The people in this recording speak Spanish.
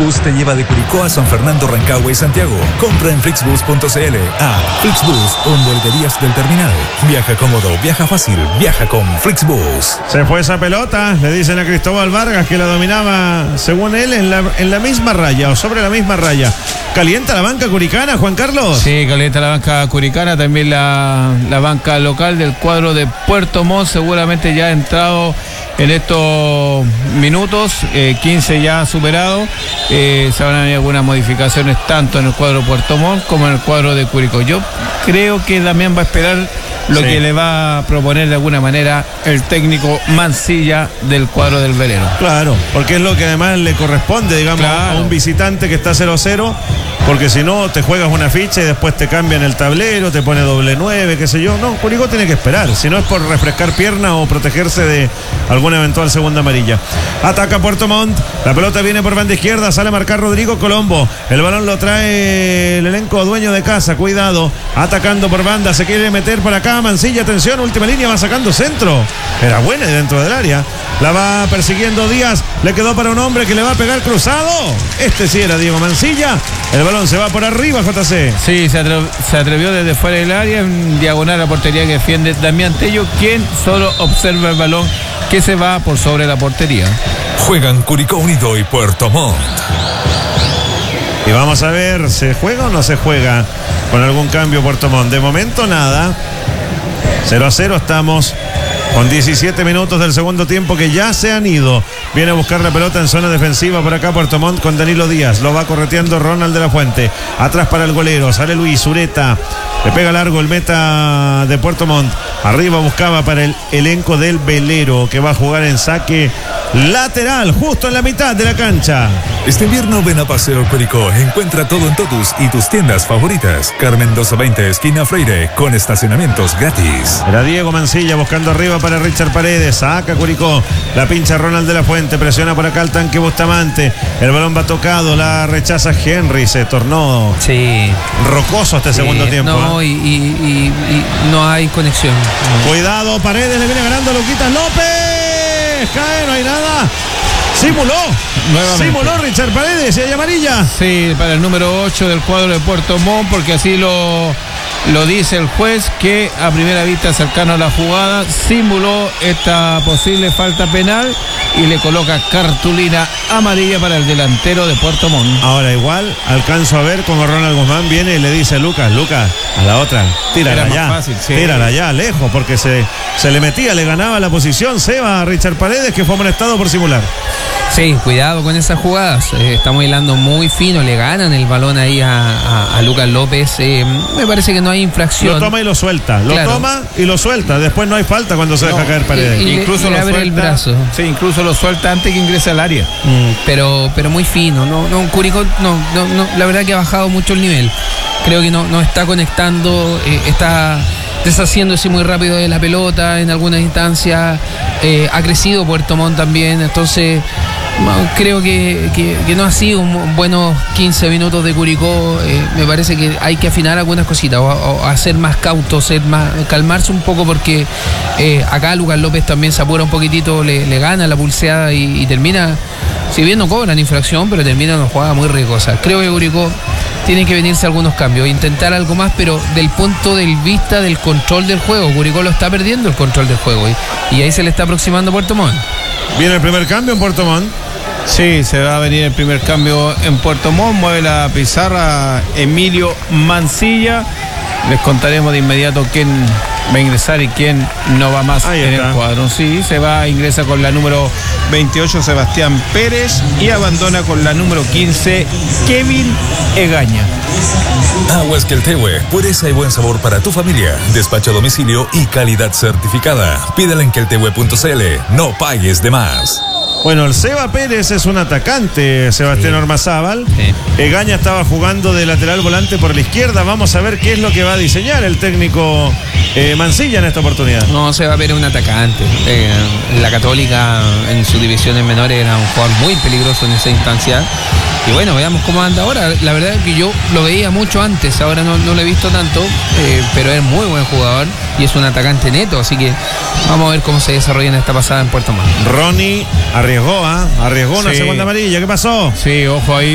Flixbus te lleva de Curicó a San Fernando, Rancagua y Santiago. Compra en Flixbus.cl. Flixbus, con boleterías del terminal. Viaja cómodo, viaja fácil, viaja con Flixbus. Se fue esa pelota, le dicen a Cristóbal Vargas que la dominaba, según él, en la misma raya o sobre la misma raya. ¿Calienta la banca curicana, Juan Carlos? Sí, calienta la banca curicana, también la banca local del cuadro de Puerto Montt, seguramente ya ha entrado en estos minutos, 15 ya superados. Se van a venir algunas modificaciones tanto en el cuadro de Puerto Montt como en el cuadro de Curicó. Yo creo que Damián va a esperar lo que le va a proponer de alguna manera el técnico Mancilla del cuadro del velero. Claro, porque es lo que además le corresponde, digamos, a un visitante que está 0-0, porque si no te juegas una ficha y después te cambian el tablero, te pone doble 9, qué sé yo. No, Curicó tiene que esperar, si no es por refrescar pierna o protegerse de alguna eventual segunda amarilla. Ataca Puerto Montt, la pelota viene por banda izquierda, sale a marcar Rodrigo Colombo, el balón lo trae el elenco dueño de casa, cuidado, atacando por banda, se quiere meter por acá Mancilla, atención, última línea, va sacando centro, era buena dentro del área, la va persiguiendo Díaz, le quedó para un hombre que le va a pegar cruzado, este sí era Diego Mancilla, el balón se va por arriba, JC. Sí, se atrevió desde fuera del área, en diagonal a la portería que defiende Damián Tello, quien solo observa el balón que se va por sobre la portería. Juegan Curicó Unido y Puerto Montt. Y vamos a ver, ¿se juega o no se juega con algún cambio Puerto Montt? De momento nada. 0-0 estamos con 17 minutos del segundo tiempo que ya se han ido. Viene a buscar la pelota en zona defensiva por acá Puerto Montt con Danilo Díaz. Lo va correteando Ronald de la Fuente. Atrás para el golero. Sale Luis Ureta. Le pega largo el meta de Puerto Montt. Arriba buscaba para el elenco del velero que va a jugar en saque lateral justo en la mitad de la cancha. Este invierno ven a Paseo Curicó. Encuentra todo en Totus y tus tiendas favoritas. Carmen 1220, esquina Freire, con estacionamientos gratis. Era Diego Mancilla buscando arriba para Richard Paredes. Saca Curicó. La pincha Ronald de la Fuente. Presiona por acá el tanque Bustamante. El balón va tocado. La rechaza Henry. Se tornó rocoso este segundo tiempo. No, y no hay conexión. Cuidado, Paredes le viene ganando Luquitas López. Cae, no hay nada. Simuló Richard Paredes y hay amarilla. Sí, para el número 8 del cuadro de Puerto Montt, porque así lo dice el juez, que a primera vista cercano a la jugada simuló esta posible falta penal y le coloca cartulina amarilla para el delantero de Puerto Montt. Ahora igual alcanzo a ver como Ronald Guzmán viene y le dice Lucas, a la otra, tírala ya, fácil, sí. Tírala ya, lejos, porque se le metía, le ganaba la posición Seba a Richard Paredes, que fue amonestado por simular. Sí, cuidado con esas jugadas, estamos hilando muy fino, le ganan el balón ahí a Lucas López, me parece que no hay infracción. Lo toma y lo suelta, toma y lo suelta, después no hay falta cuando se deja caer Paredes. Incluso le abre suelta, el brazo. Sí, incluso lo suelta antes que ingrese al área. Pero muy fino, Curicó no, la verdad que ha bajado mucho el nivel. Creo que no está conectando, está deshaciéndose muy rápido de la pelota en algunas instancias, ha crecido Puerto Montt también, entonces creo que no ha sido un buenos 15 minutos de Curicó. Me parece que hay que afinar algunas cositas o hacer más cautos, calmarse un poco, porque acá Lucas López también se apura un poquitito, le gana la pulseada y termina, si bien no cobran infracción, pero termina una jugada muy riesgosa. Creo que Curicó tiene que venirse algunos cambios, intentar algo más, pero del punto de vista del control del juego. Curicó lo está perdiendo el control del juego y ahí se le está aproximando Puerto Montt. Viene el primer cambio en Puerto Montt. Sí, se va a venir el primer cambio en Puerto Montt. Mueve la pizarra Emilio Mancilla. Les contaremos de inmediato quién va a ingresar y quién no va más en el cuadro. Sí, se va a ingresar con la número 28 Sebastián Pérez y abandona con la número 15 Kevin Egaña. Aguas Queltehue, pureza y buen sabor para tu familia. Despacho a domicilio y calidad certificada. Pídela en queltehue.cl. No pagues de más. Bueno, el Seba Pérez es un atacante, Sebastián Ormazábal. Egaña estaba jugando de lateral volante por la izquierda. Vamos a ver qué es lo que va a diseñar el técnico Mancilla en esta oportunidad. No, Seba Pérez es un atacante. La Católica en sus divisiones menores era un jugador muy peligroso en esa instancia. Y bueno, veamos cómo anda ahora. La verdad es que yo lo veía mucho antes, ahora no lo he visto tanto, pero es muy buen jugador y es un atacante neto, así que vamos a ver cómo se desarrolla en esta pasada en Puerto Montt. Ronnie arriesgó una segunda amarilla, ¿qué pasó? Sí, ojo ahí.